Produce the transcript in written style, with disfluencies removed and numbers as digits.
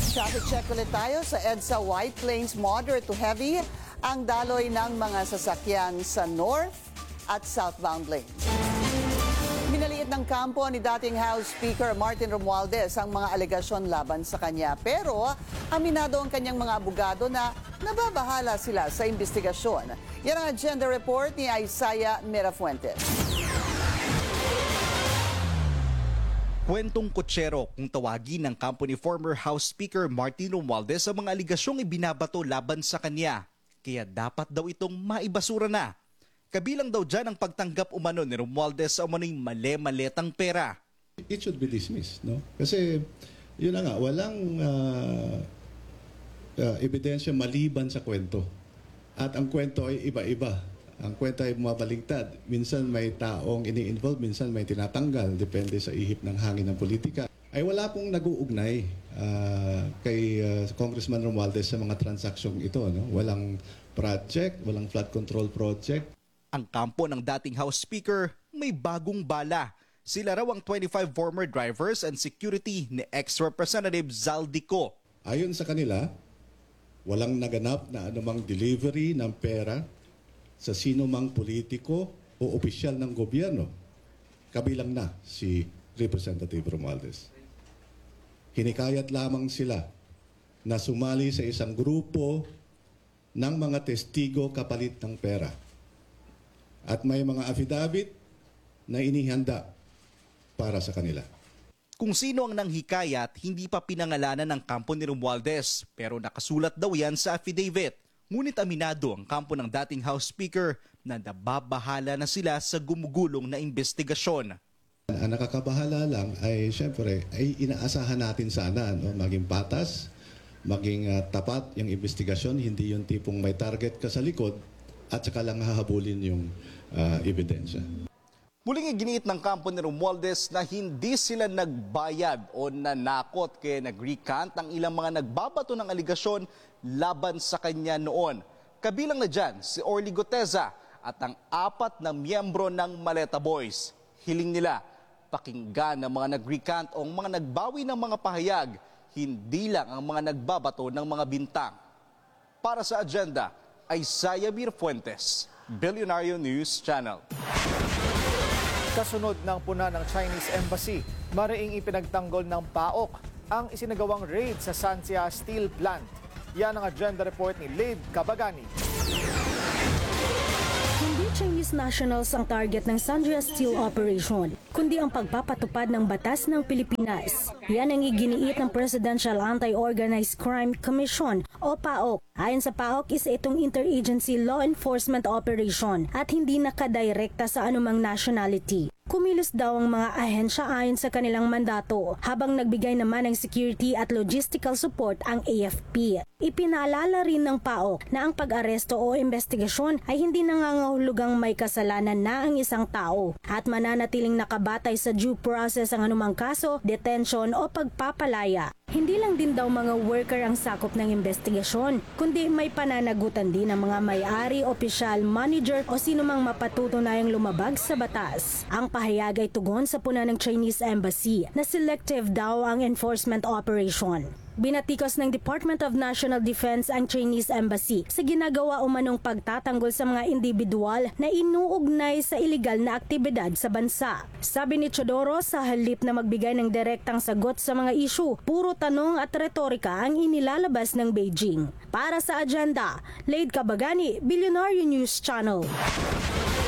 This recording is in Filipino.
Traffic check ulit tayo sa EDSA White Plains. Moderate to heavy ang daloy ng mga sasakyan sa north at southbound lanes. Minaliit ng kampo ni dating House Speaker Martin Romualdez ang mga alegasyon laban sa kanya. Pero aminado ang kanyang mga abogado na nababahala sila sa investigasyon. Yan ang agenda report ni Isaiah Mirafuentes. Kwentong kutsero kung tawagin ng kampo ni former House Speaker Martin Romualdez sa mga aligasyong ibinabato laban sa kanya. Kaya dapat daw itong maibasura na. Kabilang daw dyan ang pagtanggap umano ni Romualdez sa umano'y mali-maletang pera. It should be dismissed, no? Kasi yun na nga, walang ebidensya maliban sa kwento. At ang kwento ay iba-iba. Ang kwento ay bumabaligtad. Minsan may taong ini-involve, minsan may tinatanggal, depende sa ihip ng hangin ng politika. Ay wala pong nag-uugnay kay Congressman Romualdez sa mga transaksyon ito. No? Walang project, walang flood control project. Ang kampo ng dating House Speaker may bagong bala. Sila raw ang 25 former drivers and security ni ex-Representative Zaldico. Ayon sa kanila, walang naganap na anumang delivery ng pera sa sino mang politiko o opisyal ng gobyerno, kabilang na si Representative Romualdez. Hinikayat lamang sila na sumali sa isang grupo ng mga testigo kapalit ng pera. At may mga affidavit na inihanda para sa kanila. Kung sino ang nanghikayat, hindi pa pinangalanan ng kampo ni Romualdez, pero nakasulat daw yan sa affidavit. Ngunit aminado ang kampo ng dating House Speaker na nababahala na sila sa gumugulong na investigasyon. Ang nakakabahala lang ay siyempre ay inaasahan natin sana maging patas, maging tapat yung investigasyon, hindi yung tipong may target ka sa likod at saka lang hahabulin yung ebidensya. Muling iginiit ng kampo ni Romualdez na hindi sila nagbayad o nanakot kaya nag-recant ang ilang mga nagbabato ng aligasyon laban sa kanya noon. Kabilang na dyan si Orly Goteza at ang 4 na miyembro ng Maleta Boys. Hiling nila pakinggan ng mga nag-recant o mga nagbawi ng mga pahayag, hindi lang ang mga nagbabato ng mga bintang. Para sa agenda, Isaiah Mirafuentes, Billionario News Channel. Kasunod ng puna ng Chinese Embassy, mariing ipinagtanggol ng PAOK ang isinagawang raid sa Sanxia Steel Plant. Yan ang agenda report ni Lade Cabagani. Hindi Chinese nationals ang target ng Sanxia Steel Operation, kundi ang pagpapatupad ng batas ng Pilipinas. Yan ang iginiit ng Presidential Anti-Organized Crime Commission o PAOK. Ayon sa PAOK, isa itong interagency law enforcement operation at hindi nakadirekta sa anumang nationality. Kumilos daw ang mga ahensya ayon sa kanilang mandato, habang nagbigay naman ng security at logistical support ang AFP. Ipinaalala rin ng PAOK na ang pag-aresto o investigasyon ay hindi nangangahulugang may kasalanan na ang isang tao at mananatiling nakabatay sa due process ang anumang kaso, detention o pagpapalaya. Hindi lang din daw mga worker ang sakop ng investigasyon, kundi may pananagutan din ng mga may-ari, opisyal, manager o sino mang mapatutunayang lumabag sa batas. Ang pahayag ay tugon sa puna ng Chinese Embassy na selective daw ang enforcement operation. Binatikos ng Department of National Defense ang Chinese Embassy sa ginagawa umanong pagtatanggol sa mga individual na inuugnay sa iligal na aktibidad sa bansa. Sabi ni Chodoro, sa halip na magbigay ng direktang sagot sa mga issue, puro tanong at retorika ang inilalabas ng Beijing. Para sa agenda, Lade Cabagani, Billionario News Channel.